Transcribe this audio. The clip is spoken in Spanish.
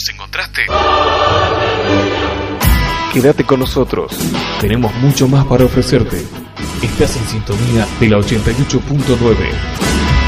¿Los encontraste? Quédate con nosotros. Tenemos mucho más para ofrecerte. Estás en sintonía de la 88.9.